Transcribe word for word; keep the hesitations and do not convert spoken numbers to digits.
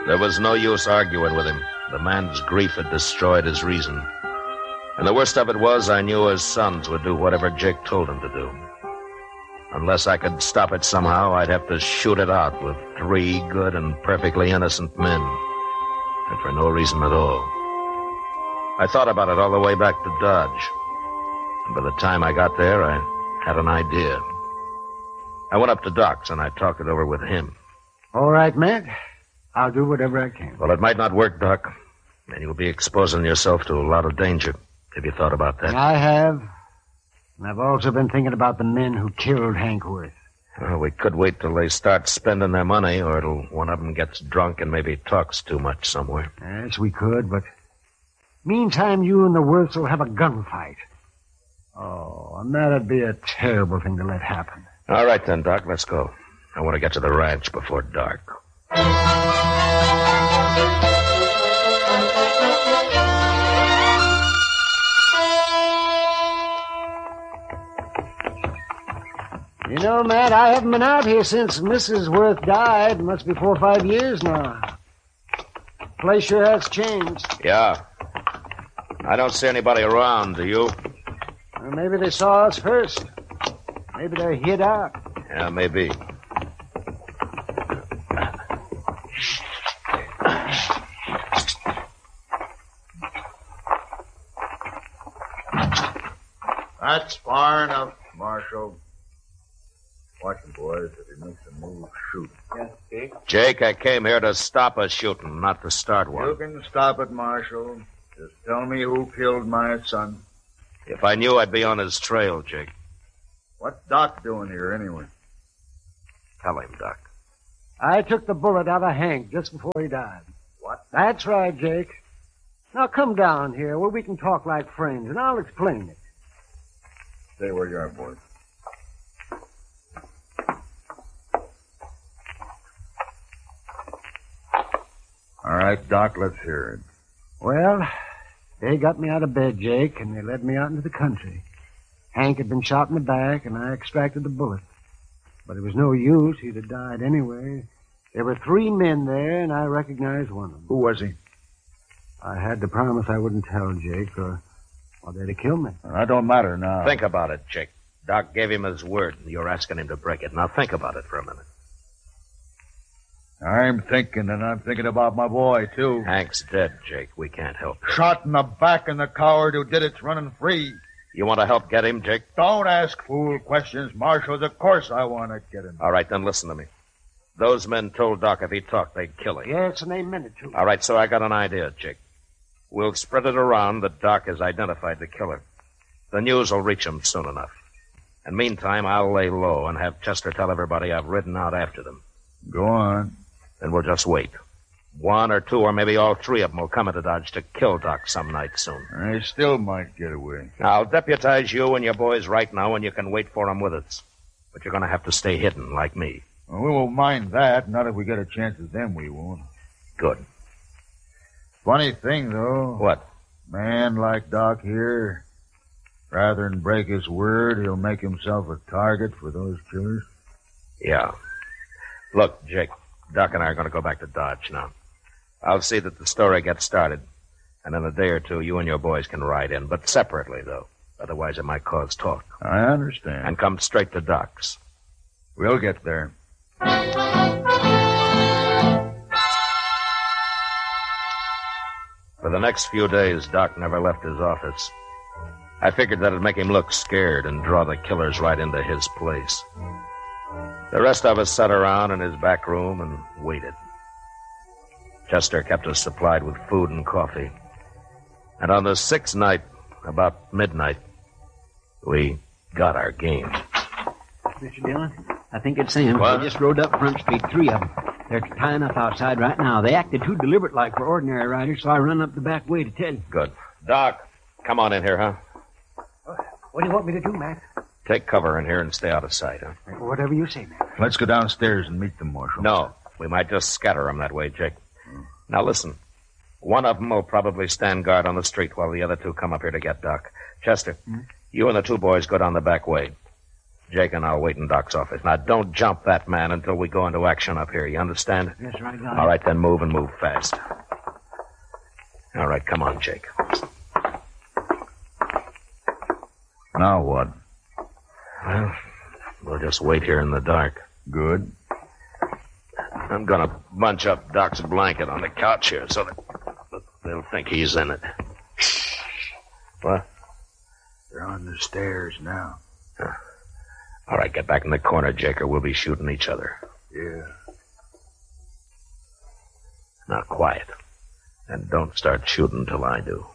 There was no use arguing with him. The man's grief had destroyed his reason. And the worst of it was, I knew his sons would do whatever Jake told them to do. Unless I could stop it somehow, I'd have to shoot it out with three good and perfectly innocent men. And for no reason at all. I thought about it all the way back to Dodge. And by the time I got there, I had an idea. I went up to Doc's and I talked it over with him. All right, Matt. I'll do whatever I can. Well, it might not work, Doc. And you'll be exposing yourself to a lot of danger. Have you thought about that? I have. And I've also been thinking about the men who killed Hank Worth. Well, we could wait till they start spending their money, or it'll one of them gets drunk and maybe talks too much somewhere. Yes, we could, but meantime, you and the Worths will have a gunfight. Oh, and that'd be a terrible thing to let happen. All right, then, Doc, let's go. I want to get to the ranch before dark. You know, Matt, I haven't been out here since Missus Worth died. Must be four or five years now. Place sure has changed. Yeah. I don't see anybody around, do you? Well, maybe they saw us first. Maybe they're hid out. Yeah, maybe. That's far enough, Marshal. Watch him, boys. If he makes a move, shoot. Yes, Jake. Jake, I came here to stop a shooting, not to start one. You can stop it, Marshal. Just tell me who killed my son. If I knew, I'd be on his trail, Jake. What's Doc doing here, anyway? Tell him, Doc. I took the bullet out of Hank just before he died. What? That's right, Jake. Now come down here where we can talk like friends, and I'll explain it. Stay where you are, boys. All right, Doc, let's hear it. Well, they got me out of bed, Jake, and they led me out into the country. Hank had been shot in the back, and I extracted the bullet. But it was no use. He'd have died anyway. There were three men there, and I recognized one of them. Who was he? I had to promise I wouldn't tell, Jake, or, or they'd have killed me. Well, that don't matter now. Think about it, Jake. Doc gave him his word, and you're asking him to break it. Now think about it for a minute. I'm thinking, and I'm thinking about my boy, too. Hank's dead, Jake. We can't help him. Shot in the back, and the coward who did it's running free. You want to help get him, Jake? Don't ask fool questions, Marshals. Of course I want to get him. All right, then listen to me. Those men told Doc if he talked, they'd kill him. Yes, and they meant it, too. All right, so I got an idea, Jake. We'll spread it around that Doc has identified the killer. The news will reach him soon enough. And meantime, I'll lay low and have Chester tell everybody I've ridden out after them. Go on. Then we'll just wait. One or two or maybe all three of them will come into Dodge to kill Doc some night soon. I still might get away. I'll deputize you and your boys right now, and you can wait for them with us. But you're going to have to stay hidden, like me. Well, we won't mind that. Not if we get a chance at them, we won't. Good. Funny thing, though. What? Man like Doc here, rather than break his word, he'll make himself a target for those killers. Yeah. Look, Jake, Doc and I are going to go back to Dodge now. I'll see that the story gets started. And in a day or two, you and your boys can ride in, but separately, though. Otherwise, it might cause talk. I understand. And come straight to Doc's. We'll get there. For the next few days, Doc never left his office. I figured that'd make him look scared and draw the killers right into his place. The rest of us sat around in his back room and waited. Chester kept us supplied with food and coffee. And on the sixth night, about midnight, we got our game. Mister Dillon, I think it's them. What? They just rode up Front Street, three of them. They're tying up outside right now. They acted too deliberate like for ordinary riders, so I run up the back way to tell you. Good. Doc, come on in here, huh? What do you want me to do, Matt? Take cover in here and stay out of sight, huh? Whatever you say, Matt. Let's go downstairs and meet them, Marshal. No, we might just scatter them that way, Jake. Now listen. One of them will probably stand guard on the street while the other two come up here to get Doc. Chester, hmm? you and the two boys go down the back way. Jake and I'll wait in Doc's office. Now, don't jump that man until we go into action up here. You understand? Yes, sir, I got it. All right, then move and move fast. All right, come on, Jake. Now what? Well, we'll just wait here in the dark. Good. I'm going to bunch up Doc's blanket on the couch here so that they'll think he's in it. What? They're on the stairs now. Huh. All right, get back in the corner, Jake, or we'll be shooting each other. Yeah. Now, quiet. And don't start shooting till I do.